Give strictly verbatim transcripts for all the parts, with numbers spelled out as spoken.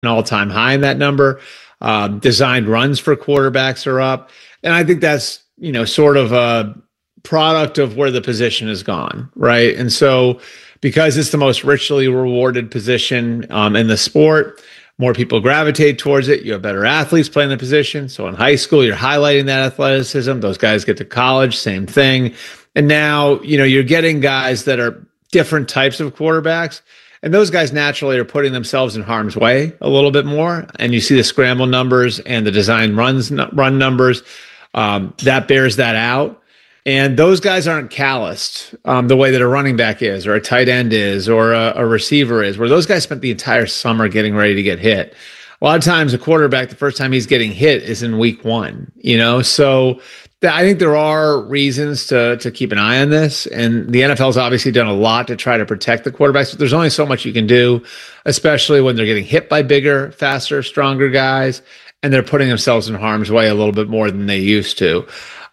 an all-time high in that number. Um, designed runs for quarterbacks are up. And I think that's, you know, sort of a product of where the position has gone, right? And so because it's the most richly rewarded position um, in the sport, more people gravitate towards it. You have better athletes playing the position. So in high school, you're highlighting that athleticism. Those guys get to college, same thing. And now, you know, you're getting guys that are different types of quarterbacks. And those guys naturally are putting themselves in harm's way a little bit more. And you see the scramble numbers and the design runs run numbers. Um, that bears that out. And those guys aren't calloused um, the way that a running back is, or a tight end is, or a, a receiver is, where those guys spent the entire summer getting ready to get hit. A lot of times a quarterback, the first time he's getting hit is in week one, you know? So th- I think there are reasons to to keep an eye on this. And the N F L's obviously done a lot to try to protect the quarterbacks, but there's only so much you can do, especially when they're getting hit by bigger, faster, stronger guys, and they're putting themselves in harm's way a little bit more than they used to.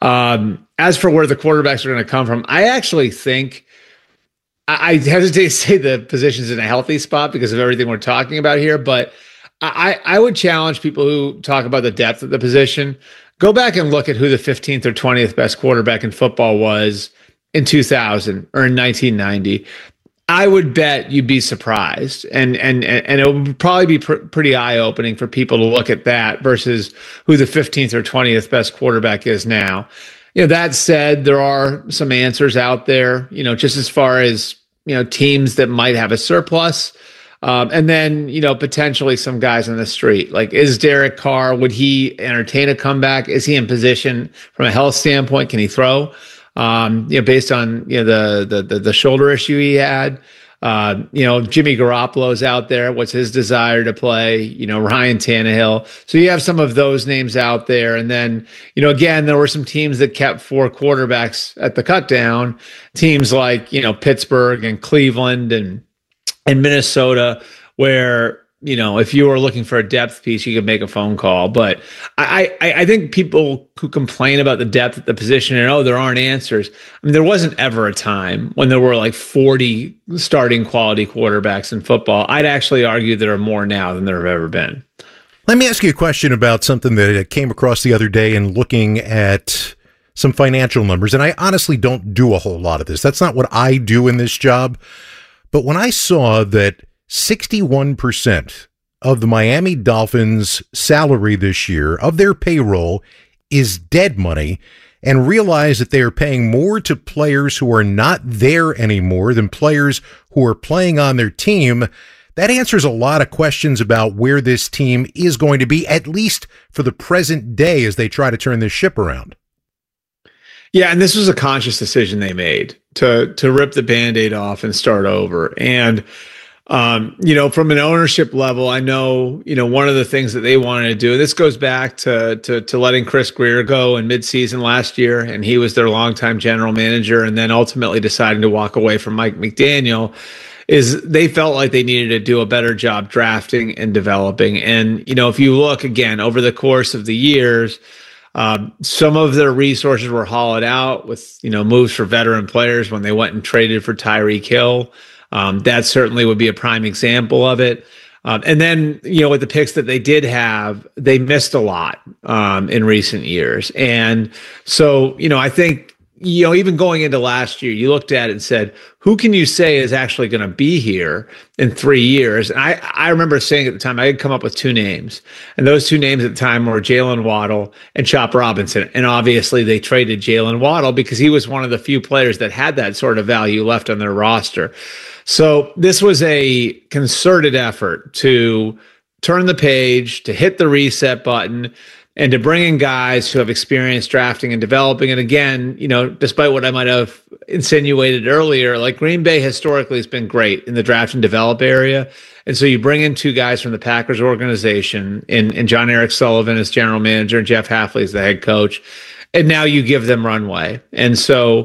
Um, as for where the quarterbacks are going to come from, I actually think I, I hesitate to say the position's in a healthy spot because of everything we're talking about here, but I, I would challenge people who talk about the depth of the position. Go back and look at who the fifteenth or twentieth best quarterback in football was in two thousand or in nineteen ninety. I would bet you'd be surprised, and and and it would probably be pr- pretty eye-opening for people to look at that versus who the fifteenth or twentieth best quarterback is now. You know, that said, there are some answers out there, you know, just as far as, you know, teams that might have a surplus. Um, and then, you know, potentially some guys on the street. Like, is Derek Carr, would he entertain a comeback? Is he in position from a health standpoint? Can he throw? Um, you know, based on, you know, the, the, the, the shoulder issue he had, uh, you know, Jimmy Garoppolo's out there. What's his desire to play? You know, Ryan Tannehill. So you have some of those names out there. And then, you know, again, there were some teams that kept four quarterbacks at the cut down, teams like, you know, Pittsburgh and Cleveland and, and Minnesota, where, you know, if you were looking for a depth piece, you could make a phone call. But I, I, I think people who complain about the depth at the position and, oh, there aren't answers. I mean, there wasn't ever a time when there were like forty starting quality quarterbacks in football. I'd actually argue there are more now than there have ever been. Let me ask you a question about something that I came across the other day in looking at some financial numbers. And I honestly don't do a whole lot of this. That's not what I do in this job. But when I saw that sixty-one percent of the Miami Dolphins' salary this year, of their payroll, is dead money, and realized that they are paying more to players who are not there anymore than players who are playing on their team, that answers a lot of questions about where this team is going to be, at least for the present day as they try to turn this ship around. Yeah, and this was a conscious decision they made to to rip the Band-Aid off and start over. And Um, you know, from an ownership level, I know, you know, one of the things that they wanted to do, this goes back to, to, to letting Chris Greer go in midseason last year, and he was their longtime general manager, and then ultimately deciding to walk away from Mike McDaniel, is they felt like they needed to do a better job drafting and developing. And, you know, if you look again over the course of the years, um, some of their resources were hollowed out with, you know, moves for veteran players when they went and traded for Tyreek Hill. Um, that certainly would be a prime example of it. Um, and then, you know, with the picks that they did have, they missed a lot um, in recent years. And so, you know, I think, you know, even going into last year, you looked at it and said, who can you say is actually going to be here in three years? And I, I remember saying at the time, I had come up with two names. And those two names at the time were Jalen Waddle and Chop Robinson. And obviously they traded Jalen Waddle because he was one of the few players that had that sort of value left on their roster. So this was a concerted effort to turn the page, to hit the reset button, and to bring in guys who have experience drafting and developing. And again, you know, despite what I might have insinuated earlier, like Green Bay historically has been great in the draft and develop area. And so you bring in two guys from the Packers organization, in, in John Eric Sullivan as general manager and Jeff Hafley as the head coach, and now you give them runway. And so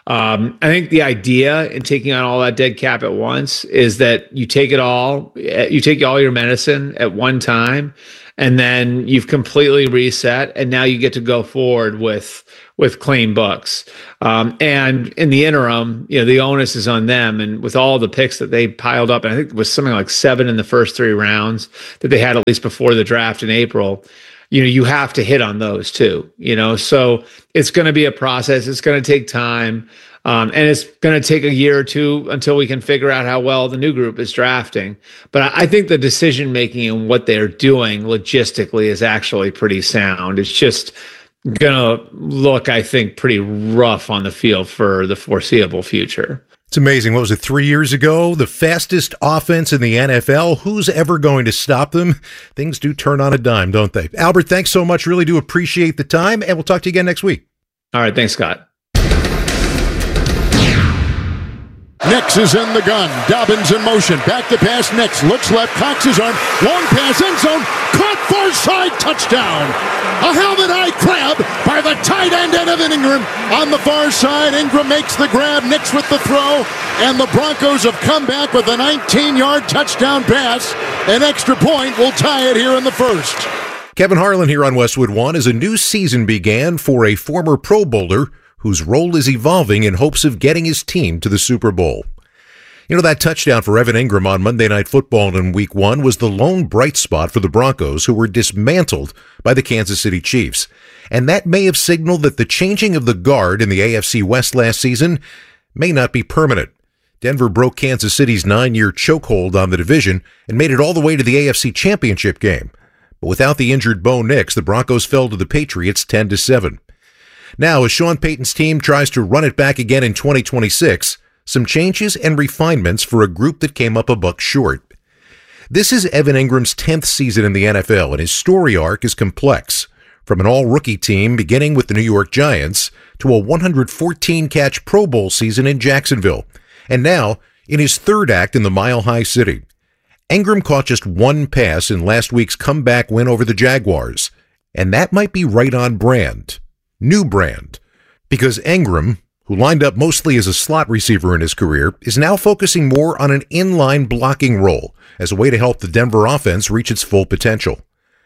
Um, I think the idea in taking on all that dead cap at once is that you take it all, you take all your medicine at one time, and then you've completely reset, and now you get to go forward with with clean books. Um, and in the interim, you know, the onus is on them. And with all the picks that they piled up, and I think it was something like seven in the first three rounds that they had at least before the draft in April, you know, you have to hit on those too, you know, so it's going to be a process. It's going to take time. Um, and it's going to take a year or two until we can figure out how well the new group is drafting. But I, I think the decision making and what they're doing logistically is actually pretty sound. It's just going to look, I think, pretty rough on the field for the foreseeable future. It's amazing. What was it, three years ago? The fastest offense in the N F L. Who's ever going to stop them? Things do turn on a dime, don't they? Albert, thanks so much. Really do appreciate the time, and we'll talk to you again next week. All right. Thanks, Scott. Nix is in the gun. Dobbins in motion. Back to pass. Nix looks left. Cocks his arm. Long pass. End zone. Caught far side. Touchdown. A helmet eye grab by the tight end Evan Ingram on the far side. Ingram makes the grab. Nix with the throw. And the Broncos have come back with a nineteen-yard touchdown pass. An extra point will tie it here in the first. Kevin Harlan here on Westwood One as a new season began for a former Pro Bowler whose role is evolving in hopes of getting his team to the Super Bowl. You know, that touchdown for Evan Ingram on Monday Night Football in Week one was the lone bright spot for the Broncos, who were dismantled by the Kansas City Chiefs. And that may have signaled that the changing of the guard in the A F C West last season may not be permanent. Denver broke Kansas City's nine-year chokehold on the division and made it all the way to the A F C Championship game. But without the injured Bo Nix, the Broncos fell to the Patriots ten to seven. Now, as Sean Payton's team tries to run it back again in twenty twenty-six, some changes and refinements for a group that came up a buck short. This is Evan Ingram's tenth season in the N F L, and his story arc is complex. From an all-rookie team beginning with the New York Giants to a one hundred fourteen catch Pro Bowl season in Jacksonville, and now in his third act in the Mile High City. Ingram caught just one pass in last week's comeback win over the Jaguars, and that might be right on brand. New brand, because Ingram, who lined up mostly as a slot receiver in his career, is now focusing more on an inline blocking role as a way to help the Denver offense reach its full potential.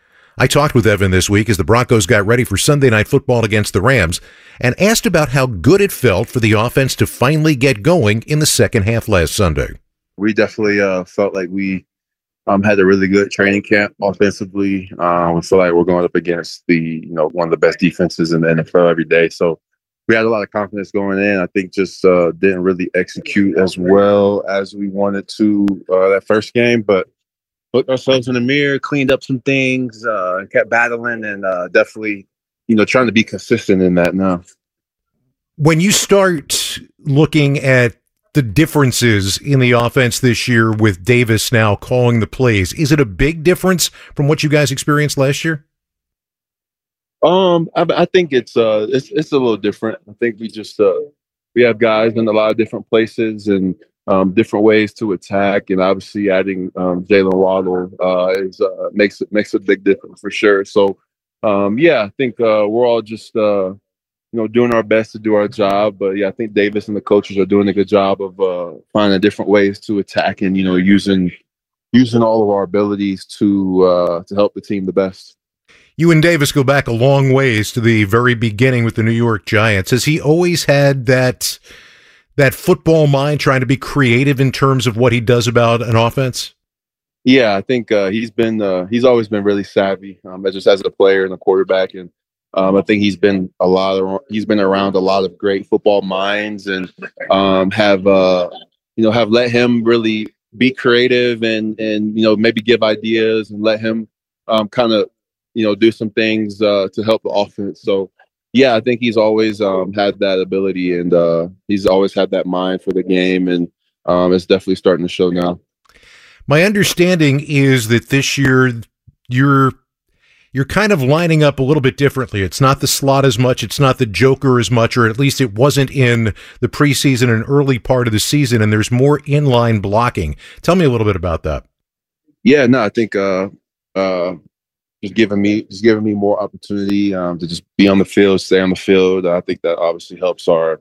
I talked with Evan this week as the Broncos got ready for Sunday Night Football against the Rams and asked about how good it felt for the offense to finally get going in the second half last Sunday. We definitely uh, felt like we Um, had a really good training camp offensively. Um, we feel like we're going up against the, you know, one of the best defenses in the N F L every day. So we had a lot of confidence going in. I think just uh, didn't really execute as well as we wanted to uh, that first game, but looked ourselves in the mirror, cleaned up some things, uh, and kept battling, and uh, definitely, you know, trying to be consistent in that now. When you start looking at the differences in the offense this year with Davis now calling the plays, is it a big difference from what you guys experienced last year? Um, I, I think it's uh, it's it's a little different. I think we just uh, we have guys in a lot of different places and um, different ways to attack, and obviously adding um, Jalen Waddle uh, is uh, makes it makes a big difference for sure. So, um, yeah, I think uh, we're all just uh, you know, doing our best to do our job. But yeah, I think Davis and the coaches are doing a good job of uh, finding different ways to attack and, you know, using using all of our abilities to uh, to help the team the best. You and Davis go back a long ways to the very beginning with the New York Giants. Has he always had that that football mind, trying to be creative in terms of what he does about an offense? Yeah, I think uh, he's been uh, he's always been really savvy, um, just as a player and a quarterback, and um, I think he's been a lot of he's been around a lot of great football minds, and um, have uh, you know have let him really be creative and and you know maybe give ideas and let him um, kind of you know do some things uh, to help the offense. So yeah, I think he's always um, had that ability, and uh, he's always had that mind for the game, and um, it's definitely starting to show now. My understanding is that this year you're you're kind of lining up a little bit differently. It's not the slot as much, it's not the joker as much, or at least it wasn't in the preseason and early part of the season, and there's more inline blocking. Tell me a little bit about that. Yeah, no, I think uh, uh, just giving me just giving me more opportunity um, to just be on the field, stay on the field. I think that obviously helps our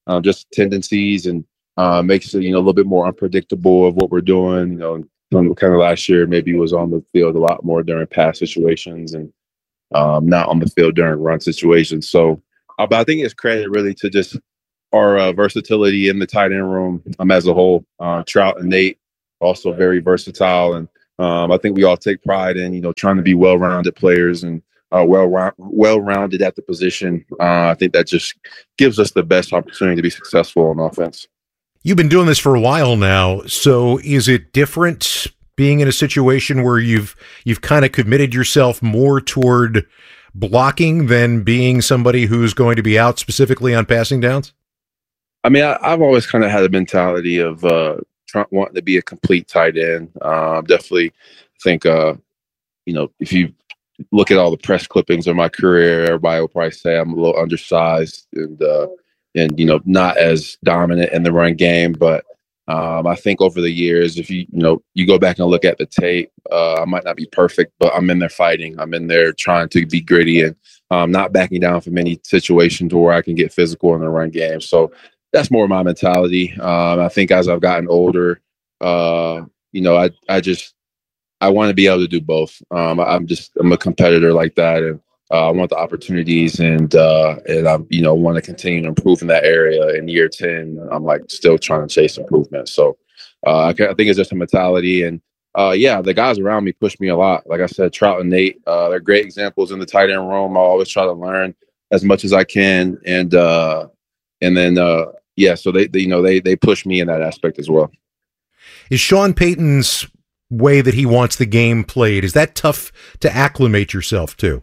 uh, just tendencies, and uh, makes it, you know, a little bit more unpredictable of what we're doing. You know, kind of last year, maybe was on the field a lot more during pass situations and um, not on the field during run situations. So, uh, but I think it's credit really to just our uh, versatility in the tight end room um, as a whole. Uh, Trout and Nate also very versatile, and um, I think we all take pride in, you know, trying to be well-rounded players and uh, well well-rounded at the position. Uh, I think that just gives us the best opportunity to be successful on offense. You've been doing this for a while now, so is it different being in a situation where you've you've kind of committed yourself more toward blocking than being somebody who's going to be out specifically on passing downs? I mean, I, I've always kind of had a mentality of uh, trying, wanting to be a complete tight end. Uh, definitely think, uh, you know, if you look at all the press clippings of my career, everybody will probably say I'm a little undersized and, uh, and you know, not as dominant in the run game. But um, I think over the years, if you, you know, you go back and look at the tape, uh, I might not be perfect, but I'm in there fighting. I'm in there trying to be gritty and um, not backing down from any situations where I can get physical in the run game. So that's more my mentality. Um, I think as I've gotten older, uh, you know, I, I just, I want to be able to do both. Um, I'm just, I'm a competitor like that. And uh, I want the opportunities, and, uh, and I, you know, want to continue to improve in that area. In year ten, I'm like still trying to chase improvement. So uh, I, I think it's just a mentality. And uh, yeah, the guys around me push me a lot. Like I said, Trout and Nate, uh, they're great examples in the tight end room. I always try to learn as much as I can. And, uh, and then, uh, yeah, so they, they, you know, they, they push me in that aspect as well. Is Sean Payton's way that he wants the game played, is that tough to acclimate yourself to?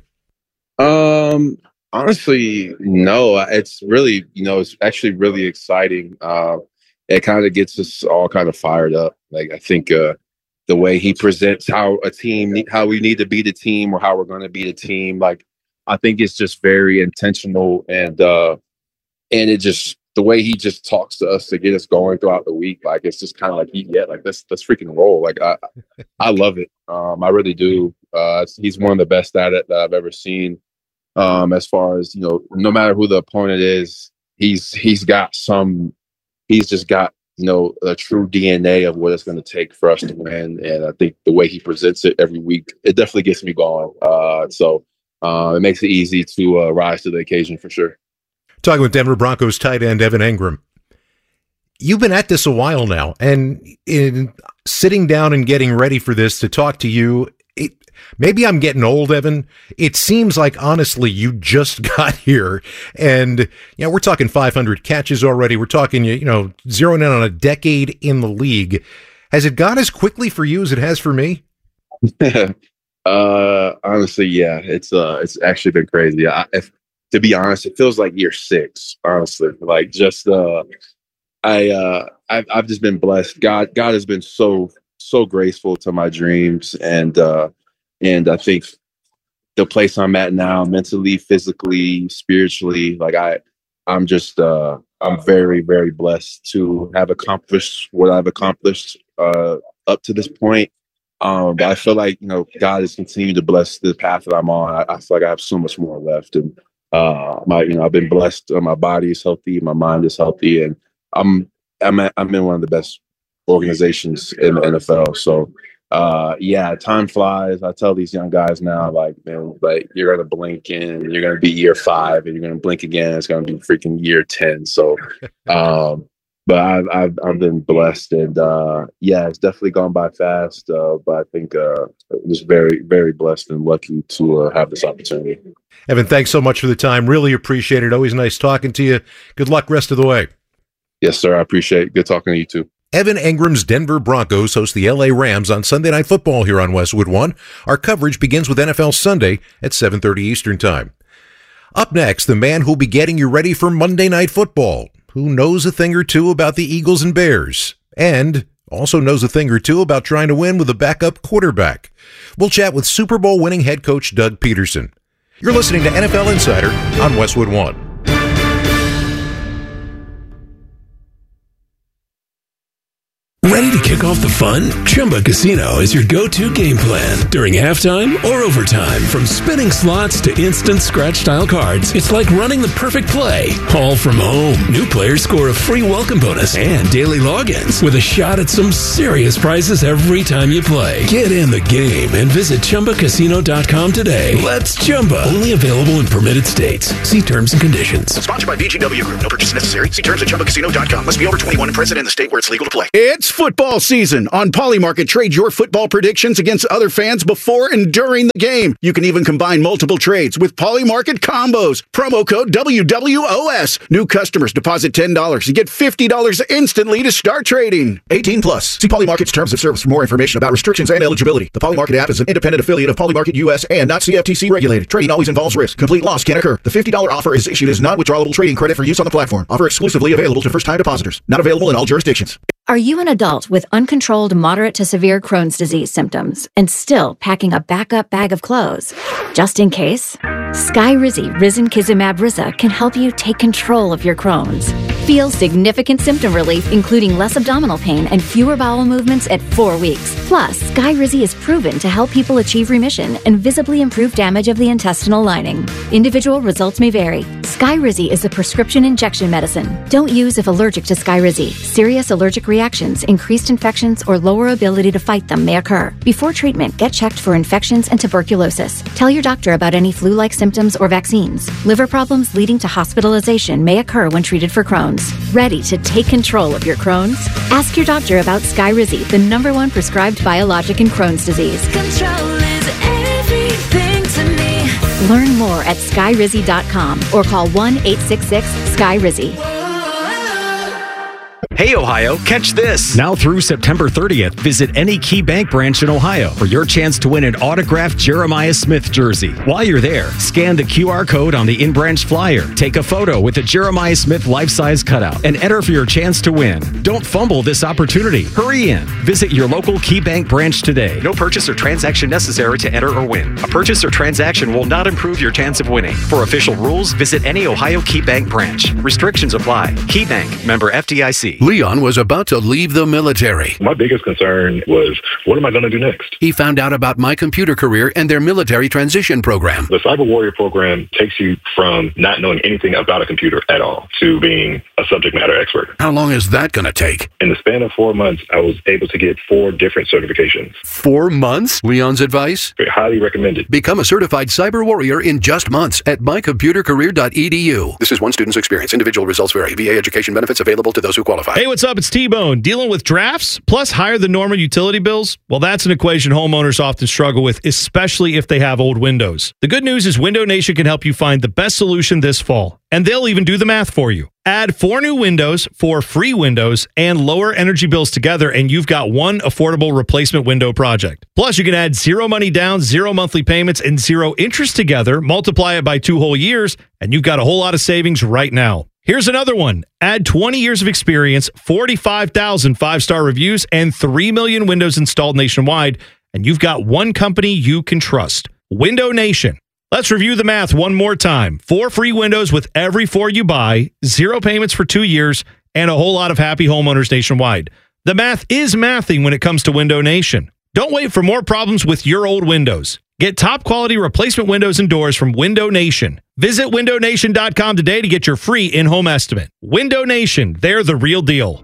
Um, honestly, no. It's really, you know, it's actually really exciting. Uh, it kind of gets us all kind of fired up. Like, I think uh, the way he presents how a team, how we need to beat a team or how we're going to beat a team, like, I think it's just very intentional, and uh, and it just, the way he just talks to us to get us going throughout the week, like, it's just kind of like, yeah, like, let's let's freaking roll. Like, I I love it. Um, I really do. Uh, he's one of the best at it that I've ever seen. Um, as far as, you know, no matter who the opponent is, he's he's got some. He's just got, you know, a true D N A of what it's going to take for us to win. And I think the way he presents it every week, it definitely gets me going. Uh, so uh, it makes it easy to uh, rise to the occasion for sure. Talking with Denver Broncos tight end Evan Engram. You've been at this a while now, and in sitting down and getting ready for this to talk to you, it, maybe I'm getting old, Evan. It seems like, honestly, you just got here, and you know, we're talking five hundred catches already. We're talking, you know, zeroing in on a decade in the league. Has it gone as quickly for you as it has for me? uh, honestly, yeah, it's uh, it's actually been crazy. I, if, To be honest, it feels like year six, honestly. Like, just, uh, I, uh, I've, I've just been blessed. God, God has been so, so graceful to my dreams. And, uh, and I think the place I'm at now, mentally, physically, spiritually, like I, I'm just, uh, I'm very, very blessed to have accomplished what I've accomplished, uh, up to this point. Um, but I feel like, you know, God has continued to bless the path that I'm on. I, I feel like I have so much more left. And, Uh, my, you know, I've been blessed. Uh, my body is healthy. My mind is healthy, and I'm, I'm, at, I'm in one of the best organizations in the N F L. So, uh, yeah, time flies. I tell these young guys now, like, man, like, you're gonna blink and you're gonna be year five, and you're gonna blink again. It's gonna be freaking year ten. So, um, but I've, I've, I've been blessed, and uh, yeah, it's definitely gone by fast. Uh, but I think uh, I'm just very, very blessed and lucky to uh, have this opportunity. Evan, thanks so much for the time. Really appreciate it. Always nice talking to you. Good luck rest of the way. Yes, sir. I appreciate it. Good talking to you too. Evan Engram's Denver Broncos host the L A Rams on Sunday Night Football here on Westwood One. Our coverage begins with N F L Sunday at seven thirty Eastern Time. Up next, the man who'll be getting you ready for Monday Night Football, who knows a thing or two about the Eagles and Bears, and also knows a thing or two about trying to win with a backup quarterback. We'll chat with Super Bowl winning head coach Doug Peterson. You're listening to N F L Insider on Westwood One. Ready to kick off the fun? Chumba Casino is your go-to game plan. During halftime or overtime, from spinning slots to instant scratch-style cards, it's like running the perfect play. All from home. New players score a free welcome bonus and daily logins with a shot at some serious prizes every time you play. Get in the game and visit Chumba Casino dot com today. Let's Chumba. Only available in permitted states. See terms and conditions. Sponsored by V G W Group. No purchase necessary. See terms at Chumba Casino dot com. Must be over twenty-one and present in the state where it's legal to play. It's football season. On Polymarket, trade your football predictions against other fans before and during the game. You can even combine multiple trades with Polymarket combos. Promo code W W O S. New customers deposit ten dollars and get fifty dollars instantly to start trading. eighteen plus. See Polymarket's terms of service for more information about restrictions and eligibility. The Polymarket app is an independent affiliate of Polymarket U S and not C F T C regulated. Trading always involves risk. Complete loss can occur. The fifty dollars offer is issued as non-withdrawable trading credit for use on the platform. Offer exclusively available to first-time depositors. Not available in all jurisdictions. Are you an adult with uncontrolled moderate to severe Crohn's disease symptoms and still packing a backup bag of clothes? Just in case, Skyrizi Risankizumab Riza can help you take control of your Crohn's. Feel significant symptom relief, including less abdominal pain and fewer bowel movements at four weeks. Plus, Skyrizi is proven to help people achieve remission and visibly improve damage of the intestinal lining. Individual results may vary. Skyrizi is a prescription injection medicine. Don't use if allergic to Skyrizi. Serious allergic reactions, increased infections, or lower ability to fight them may occur. Before treatment, get checked for infections and tuberculosis. Tell your doctor about any flu-like symptoms or vaccines. Liver problems leading to hospitalization may occur when treated for Crohn's. Ready to take control of your Crohn's? Ask your doctor about Skyrizi, the number one prescribed biologic in Crohn's disease. Control is everything to me. Learn more at Skyrizi dot com or call one eight six six Skyrizi. Hey, Ohio, catch this. Now through September thirtieth, visit any Key Bank branch in Ohio for your chance to win an autographed Jeremiah Smith jersey. While you're there, scan the Q R code on the in-branch flyer, take a photo with a Jeremiah Smith life-size cutout, and enter for your chance to win. Don't fumble this opportunity. Hurry in. Visit your local Key Bank branch today. No purchase or transaction necessary to enter or win. A purchase or transaction will not improve your chance of winning. For official rules, visit any Ohio Key Bank branch. Restrictions apply. Key Bank, member F D I C. Leon was about to leave the military. My biggest concern was, what am I going to do next? He found out about My Computer Career and their military transition program. The Cyber Warrior program takes you from not knowing anything about a computer at all to being a subject matter expert. How long is that going to take? In the span of four months, I was able to get four different certifications. Four months? Leon's advice? Very highly recommended. Become a certified cyber warrior in just months at my computer career dot e d u. This is one student's experience. Individual results vary. V A education benefits available to those who qualify. Hey, what's up? It's T-Bone. Dealing with drafts plus higher than normal utility bills? Well, that's an equation homeowners often struggle with, especially if they have old windows. The good news is Window Nation can help you find the best solution this fall, and they'll even do the math for you. Add four new windows, four free windows, and lower energy bills together, and you've got one affordable replacement window project. Plus, you can add zero money down, zero monthly payments, and zero interest together, multiply it by two whole years, and you've got a whole lot of savings right now. Here's another one. Add twenty years of experience, forty-five thousand five-star reviews, and three million windows installed nationwide, and you've got one company you can trust. Window Nation. Let's review the math one more time. Four free windows with every four you buy, zero payments for two years, and a whole lot of happy homeowners nationwide. The math is mathing when it comes to Window Nation. Don't wait for more problems with your old windows. Get top quality replacement windows and doors from Window Nation. Visit window nation dot com today to get your free in-home estimate. Window Nation, they're the real deal.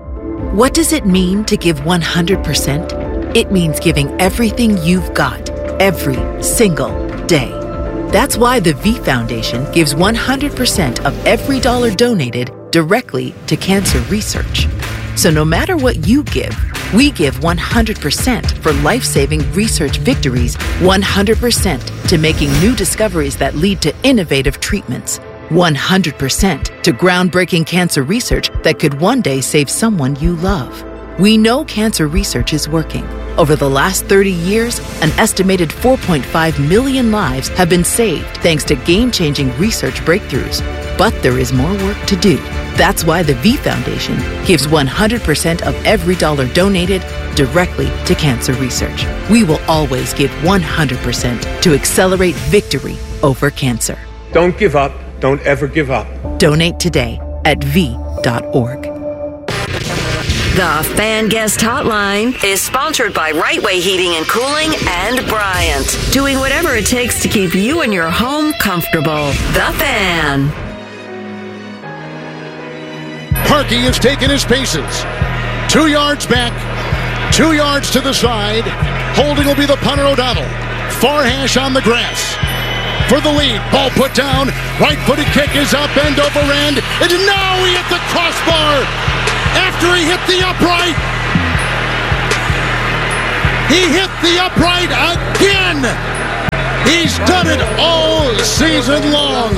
What does it mean to give one hundred percent? It means giving everything you've got, every single day. That's why the V Foundation gives one hundred percent of every dollar donated directly to cancer research. So no matter what you give, we give one hundred percent for life-saving research victories, one hundred percent to making new discoveries that lead to innovative treatments, one hundred percent to groundbreaking cancer research that could one day save someone you love. We know cancer research is working. Over the last thirty years, an estimated four point five million lives have been saved thanks to game-changing research breakthroughs. But there is more work to do. That's why the V Foundation gives one hundred percent of every dollar donated directly to cancer research. We will always give one hundred percent to accelerate victory over cancer. Don't give up. Don't ever give up. Donate today at v dot org. The Fan Guest Hotline is sponsored by Right Way Heating and Cooling and Bryant, doing whatever it takes to keep you and your home comfortable. The Fan. Parkey has taken his paces. Two yards back, two yards to the side. Holding will be the punter, O'Donnell. Far hash on the grass. For the lead, ball put down. Right-footed kick is up, end over end. And now he hit the crossbar after he hit the upright. He hit the upright again. He's done it all season long.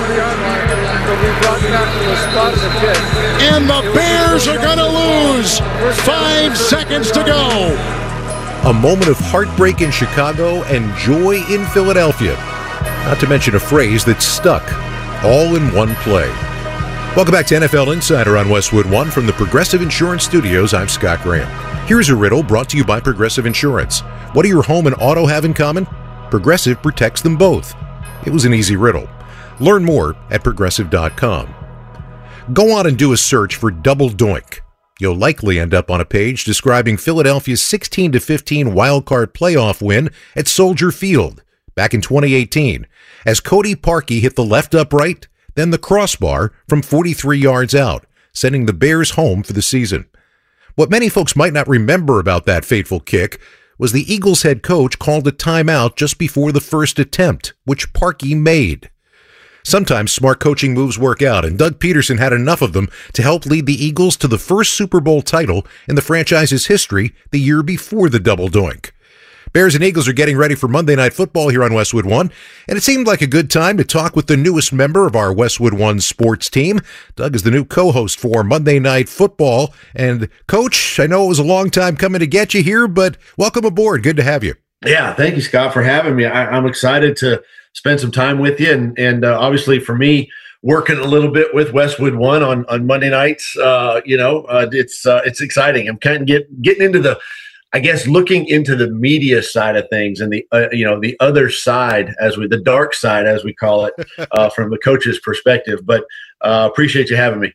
And the Bears are going to lose. Five seconds to go. A moment of heartbreak in Chicago and joy in Philadelphia. Not to mention a phrase that stuck, all in one play. Welcome back to N F L Insider on Westwood One from the Progressive Insurance Studios. I'm Scott Graham. Here's a riddle brought to you by Progressive Insurance. What do your home and auto have in common? Progressive protects them both. It was an easy riddle. Learn more at progressive dot com. Go on and do a search for Double Doink. You'll likely end up on a page describing Philadelphia's sixteen to fifteen wildcard playoff win at Soldier Field back in twenty eighteen, as Cody Parkey hit the left upright, then the crossbar from forty-three yards out, sending the Bears home for the season. What many folks might not remember about that fateful kick was the Eagles head coach called a timeout just before the first attempt, which Parkey made. Sometimes smart coaching moves work out, and Doug Peterson had enough of them to help lead the Eagles to the first Super Bowl title in the franchise's history the year before the Double Doink. Bears and Eagles are getting ready for Monday Night Football here on Westwood One, and it seemed like a good time to talk with the newest member of our Westwood One sports team. Doug is the new co-host for Monday Night Football. And, Coach, I know it was a long time coming to get you here, but welcome aboard. Good to have you. Yeah, thank you, Scott, for having me. I, I'm excited to spend some time with you, and, and uh, obviously for me, working a little bit with Westwood One on, on Monday nights, uh, you know, uh, it's uh, it's exciting. I'm kind of get, getting into the I guess looking into the media side of things and the uh, you know the other side, as we the dark side as we call it, uh, from the coach's perspective. But uh, appreciate you having me.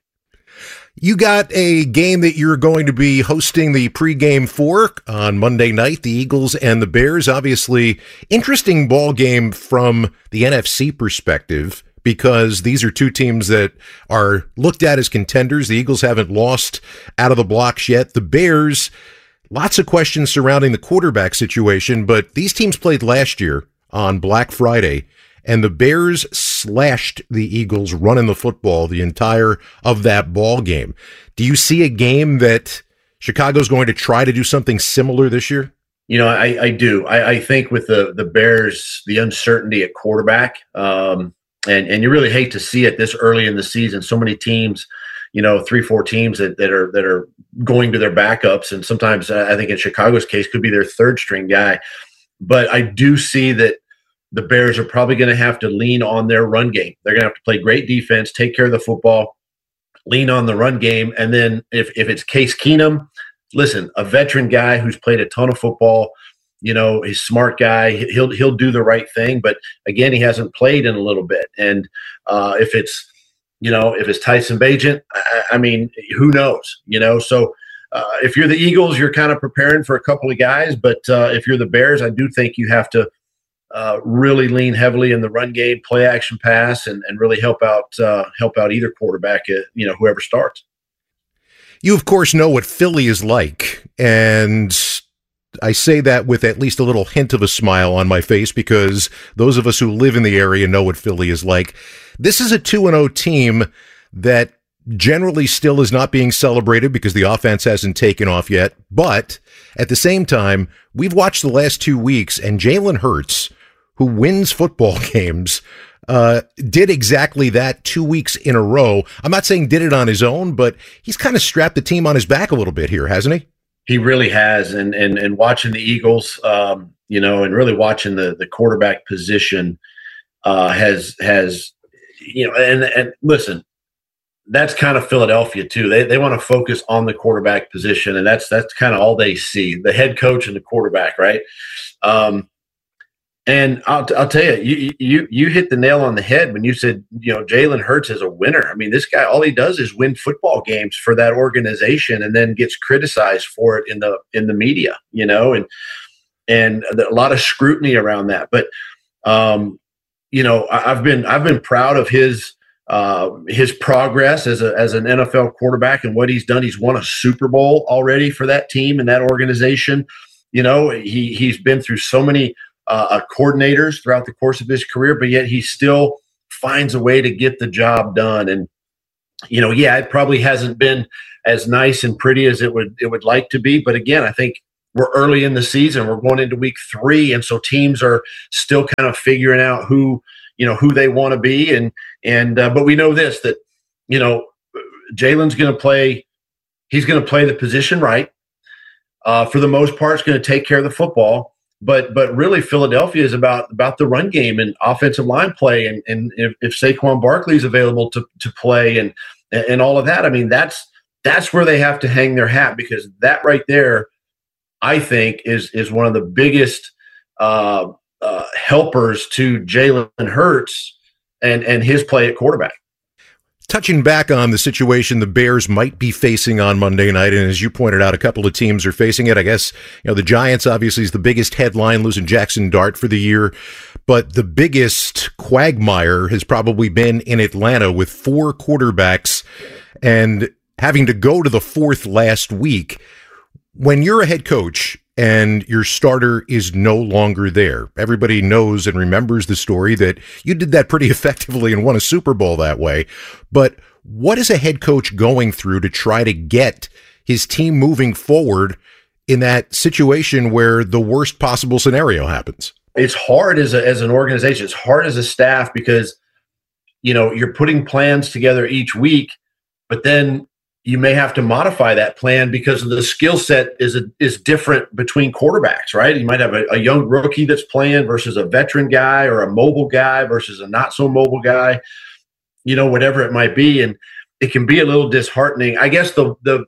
You got a game that you're going to be hosting the pregame for on Monday night, the Eagles and the Bears. Obviously, interesting ball game from the N F C perspective, because these are two teams that are looked at as contenders. The Eagles haven't lost out of the blocks yet. The Bears, lots of questions surrounding the quarterback situation, but these teams played last year on Black Friday, and the Bears slashed the Eagles running the football the entire of that ball game. Do you see a game that Chicago's going to try to do something similar this year? You know, I, I do. I, I think with the the Bears, the uncertainty at quarterback, um, and, and you really hate to see it this early in the season. So many teams, you know, three, four teams that, that are that are going to their backups, and sometimes uh, I think in Chicago's case could be their third string guy. But I do see that the Bears are probably going to have to lean on their run game. They're going to have to play great defense, take care of the football, lean on the run game, and then if if it's Case Keenum, listen, a veteran guy who's played a ton of football, you know, he's a smart guy. He'll he'll do the right thing, but again, he hasn't played in a little bit. And uh, if it's You know, if it's Tyson Bagent, I, I mean, who knows? You know, so uh, if you're the Eagles, you're kind of preparing for a couple of guys. But uh, if you're the Bears, I do think you have to uh, really lean heavily in the run game, play action pass, and, and really help out uh, help out either quarterback, uh, you know, whoever starts. You, of course, know what Philly is like, and I say that with at least a little hint of a smile on my face, because those of us who live in the area know what Philly is like. This is a two and oh team that generally still is not being celebrated because the offense hasn't taken off yet. But at the same time, we've watched the last two weeks, and Jalen Hurts, who wins football games, uh, did exactly that two weeks in a row. I'm not saying did it on his own, but he's kind of strapped the team on his back a little bit here, hasn't he? He really has. And and and watching the Eagles, um, you know, and really watching the the quarterback position uh, has has you know, and and listen, that's kind of Philadelphia too. They they want to focus on the quarterback position, and that's that's kind of all they see, the head coach and the quarterback, right? Um, And I'll, I'll tell you, you, you, you hit the nail on the head when you said, you know, Jalen Hurts is a winner. I mean, this guy, all he does is win football games for that organization and then gets criticized for it in the, in the media, you know, and, and a lot of scrutiny around that. But, um, you know, I, I've been, I've been proud of his, uh, his progress as a, as an N F L quarterback and what he's done. He's won a Super Bowl already for that team and that organization. You know, he, he's been through so many, Uh, coordinators throughout the course of his career, but yet he still finds a way to get the job done. And, you know, yeah, it probably hasn't been as nice and pretty as it would, it would like to be. But again, I think we're early in the season, we're going into week three. And so teams are still kind of figuring out who, you know, who they want to be. And, and, uh, but we know this, that, you know, Jalen's going to play, he's going to play the position right. Uh, for the most part, it's going to take care of the football. But but really, Philadelphia is about about the run game and offensive line play, and and if, if Saquon Barkley is available to to play and and all of that, I mean that's that's where they have to hang their hat, because that right there, I think, is is one of the biggest uh, uh, helpers to Jalen Hurts and and his play at quarterback. Touching back on the situation the Bears might be facing on Monday night, and as you pointed out, a couple of teams are facing it. I guess, you know, the Giants obviously is the biggest headline, losing Jackson Dart for the year, but the biggest quagmire has probably been in Atlanta with four quarterbacks and having to go to the fourth last week. When you're a head coach and your starter is no longer there, everybody knows and remembers the story that you did that pretty effectively and won a Super Bowl that way. But what is a head coach going through to try to get his team moving forward in that situation where the worst possible scenario happens? It's hard as a, as an organization. It's hard as a staff because, you know, you're putting plans together each week, but then you may have to modify that plan because of the skill set is a, is different between quarterbacks, right? You might have a, a young rookie that's playing versus a veteran guy, or a mobile guy versus a not so mobile guy, you know, whatever it might be. And it can be a little disheartening. I guess the, the,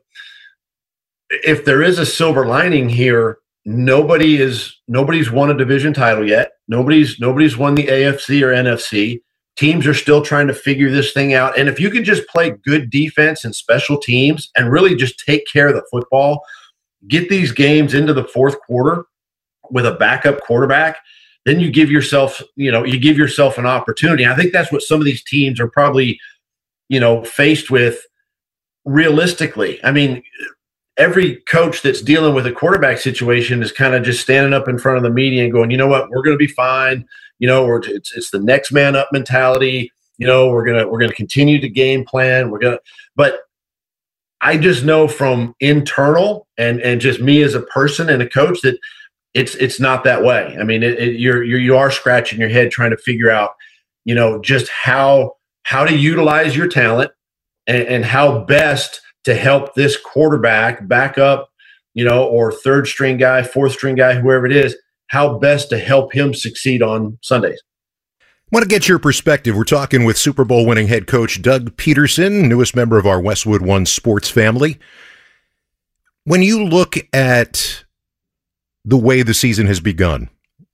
if there is a silver lining here, nobody is, nobody's won a division title yet. Nobody's, nobody's won the A F C or N F C. Teams are still trying to figure this thing out. And if you can just play good defense and special teams and really just take care of the football, get these games into the fourth quarter with a backup quarterback, then you give yourself, you know, you give yourself an opportunity. I think that's what some of these teams are probably, you know, faced with realistically. I mean, every coach that's dealing with a quarterback situation is kind of just standing up in front of the media and going, you know what, we're going to be fine. You know, we're, it's it's the next man up mentality. You know, we're gonna we're gonna continue to game plan. We're gonna, but I just know from internal and and just me as a person and a coach that it's it's not that way. I mean, it, it, you're you're you are scratching your head trying to figure out, you know, just how how to utilize your talent and, and how best to help this quarterback back up, you know, or third string guy, fourth string guy, whoever it is, how best to help him succeed on Sundays. I want to get your perspective. We're talking with Super Bowl winning head coach Doug Peterson, newest member of our Westwood One sports family. When you look at the way the season has begun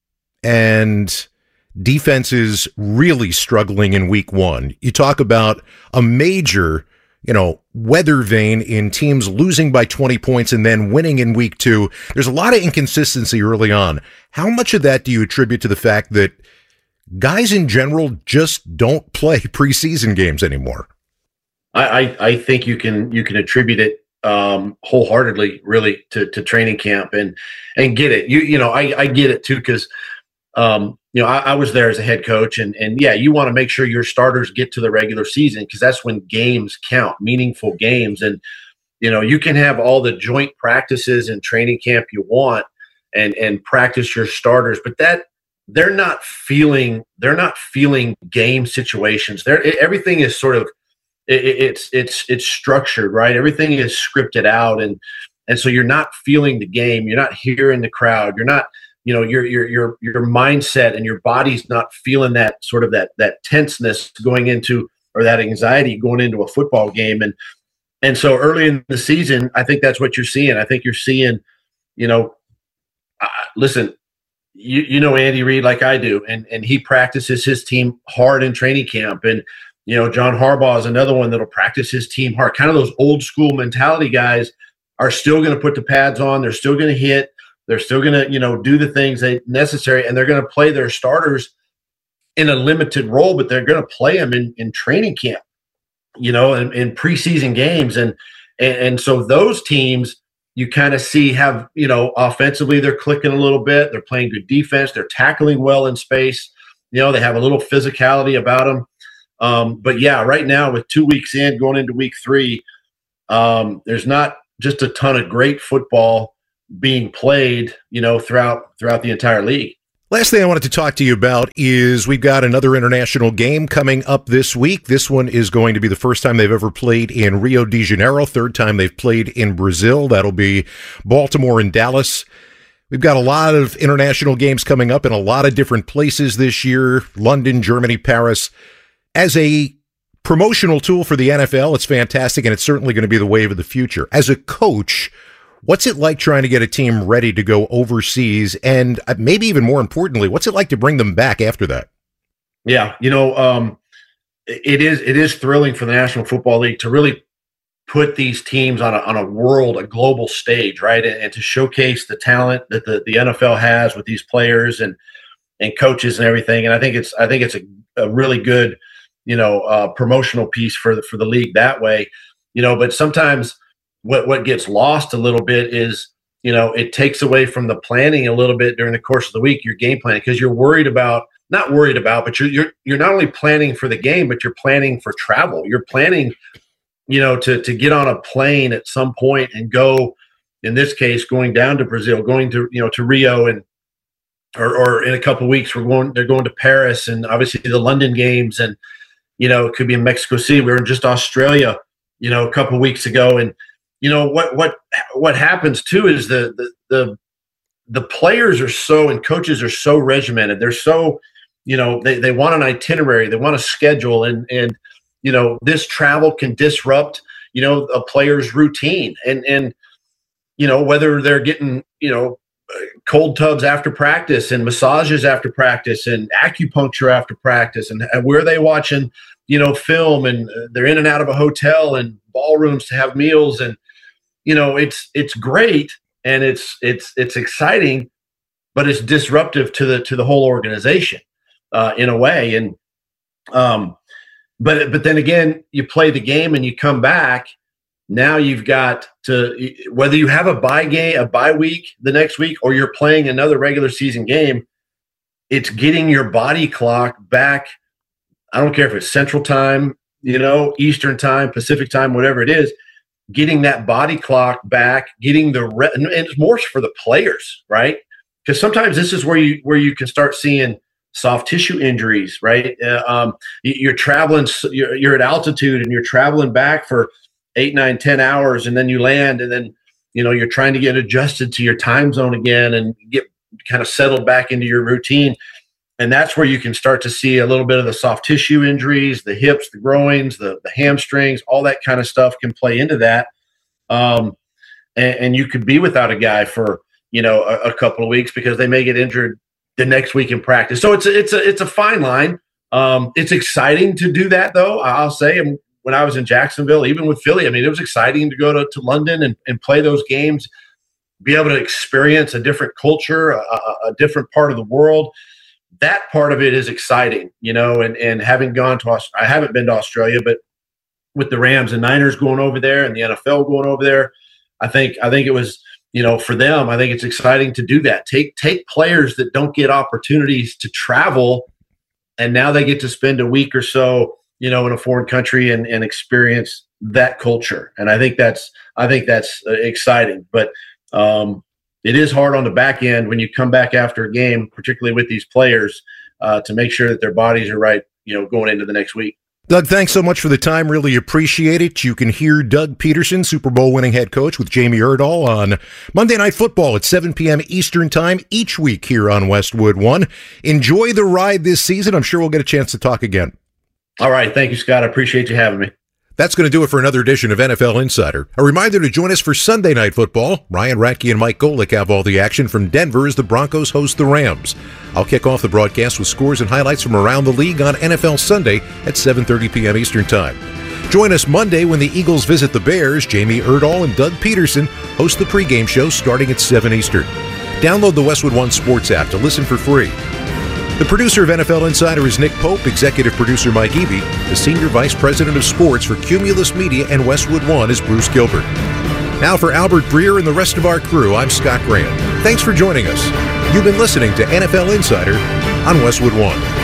and defenses really struggling in week one, you talk about a major, you know, weather vane in teams losing by twenty points and then winning in week two. There's a lot of inconsistency early on. How much of that do you attribute to the fact that guys in general just don't play preseason games anymore? I, I, I think you can you can attribute it um, wholeheartedly, really, to, to training camp and and get it. You you know, I, I get it too, because um, you know, I, I was there as a head coach, and and yeah, you want to make sure your starters get to the regular season because that's when games count, meaningful games. And you know, you can have all the joint practices and training camp you want, and and practice your starters, but that they're not feeling they're not feeling game situations. They're everything is sort of it, it's it's it's structured, right? Everything is scripted out, and and so you're not feeling the game. You're not hearing the crowd. You're not. You know, your your your your mindset and your body's not feeling that sort of that that tenseness going into, or that anxiety going into a football game. And and so early in the season, I think that's what you're seeing. I think you're seeing, you know, uh, listen, you, you know Andy Reid like I do, and and he practices his team hard in training camp. And, you know, John Harbaugh is another one that'll practice his team hard. Kind of those old school mentality guys are still going to put the pads on. They're still going to hit. They're still going to, you know, do the things they necessary, and they're going to play their starters in a limited role, but they're going to play them in, in training camp, you know, in, in preseason games. And, and, and so those teams you kind of see have, you know, offensively, they're clicking a little bit. They're playing good defense. They're tackling well in space. You know, they have a little physicality about them. Um, but yeah, right now with two weeks in, going into week three, um, there's not just a ton of great football being played, you know, throughout throughout the entire league. Last thing I wanted to talk to you about is we've got another international game coming up this week. This one is going to be the first time they've ever played in Rio de Janeiro, third time they've played in Brazil. That'll be Baltimore and Dallas. We've got a lot of international games coming up in a lot of different places this year, London, Germany, Paris. As a promotional tool for the N F L, it's fantastic, and it's certainly going to be the wave of the future. As a coach, what's it like trying to get a team ready to go overseas? And maybe even more importantly, what's it like to bring them back after that? Yeah, you know, um, it is it is thrilling for the National Football League to really put these teams on a, on a world, a global stage, right? And, and to showcase the talent that the, the N F L has with these players and and coaches and everything. And I think it's I think it's a, a really good, you know, uh, promotional piece for the for the league that way. You know, but sometimes What what gets lost a little bit is, you know, it takes away from the planning a little bit during the course of the week, your game planning, because you're worried about, not worried about, but you're, you're, you're not only planning for the game, but you're planning for travel. You're planning, you know, to, to get on a plane at some point and go, in this case, going down to Brazil, going to, you know, to Rio, and, or, or in a couple of weeks, we're going, they're going to Paris, and obviously the London games, and, you know, it could be in Mexico City. We were in just Australia, you know, a couple of weeks ago. And, you know, what what what happens too is the the the the players are so, and coaches are so regimented. They're so, you know, they, they want an itinerary, they want a schedule, and and you know, this travel can disrupt, you know, a player's routine. And and you know, whether they're getting, you know, cold tubs after practice and massages after practice and acupuncture after practice, and, and where they watching, you know, film, and they're in and out of a hotel and ballrooms to have meals. And you know, it's it's great, and it's it's it's exciting, but it's disruptive to the to the whole organization uh, in a way. And um, but but then again, you play the game and you come back. Now you've got to, whether you have a bye game, a bye week the next week, or you're playing another regular season game, it's getting your body clock back. I don't care if it's Central Time, you know, Eastern Time, Pacific Time, whatever it is. Getting that body clock back, getting the re- and it's more for the players, right? Because sometimes this is where you where you can start seeing soft tissue injuries, right? Uh, um, you're traveling, you're, you're at altitude, and you're traveling back for eight, nine, ten hours, and then you land, and then you know you're trying to get adjusted to your time zone again and get kind of settled back into your routine. And that's where you can start to see a little bit of the soft tissue injuries, the hips, the groins, the, the hamstrings, all that kind of stuff can play into that. Um, and, and you could be without a guy for, you know, a, a couple of weeks because they may get injured the next week in practice. So it's a, it's a, it's a fine line. Um, it's exciting to do that, though. I'll say, and when I was in Jacksonville, even with Philly, I mean, it was exciting to go to, to London and, and play those games, be able to experience a different culture, a, a different part of the world. That part of it is exciting, you know, and, and having gone to, I haven't been to Australia, but with the Rams and Niners going over there and the N F L going over there, I think, I think it was, you know, for them, I think it's exciting to do that. Take, take players that don't get opportunities to travel, and now they get to spend a week or so, you know, in a foreign country and, and experience that culture. And I think that's, I think that's exciting, but, um, it is hard on the back end when you come back after a game, particularly with these players, uh, to make sure that their bodies are right, you know, going into the next week. Doug, thanks so much for the time. Really appreciate it. You can hear Doug Peterson, Super Bowl winning head coach, with Jamie Erdahl on Monday Night Football at seven p.m. Eastern Time each week here on Westwood One. Enjoy the ride this season. I'm sure we'll get a chance to talk again. All right. Thank you, Scott. I appreciate you having me. That's going to do it for another edition of N F L Insider. A reminder to join us for Sunday Night Football. Ryan Ratke and Mike Golick have all the action from Denver as the Broncos host the Rams. I'll kick off the broadcast with scores and highlights from around the league on N F L Sunday at seven thirty p.m. Eastern Time. Join us Monday when the Eagles visit the Bears. Jamie Erdahl and Doug Peterson host the pregame show starting at seven Eastern. Download the Westwood One Sports app to listen for free. The producer of N F L Insider is Nick Pope, executive producer Mike Eby. The senior vice president of sports for Cumulus Media and Westwood One is Bruce Gilbert. Now for Albert Breer and the rest of our crew, I'm Scott Graham. Thanks for joining us. You've been listening to N F L Insider on Westwood One.